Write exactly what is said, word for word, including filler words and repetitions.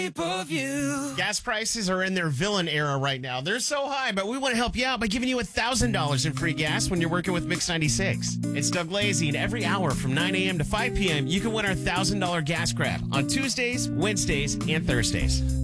Gas prices are in their villain era right now. They're so high, but we want to help you out by giving you one thousand dollars in free gas when you're working with Mix ninety-six. It's Doug Lazy, and every hour from nine a.m. to five p.m., you can win our one thousand dollars gas grab on Tuesdays, Wednesdays, and Thursdays.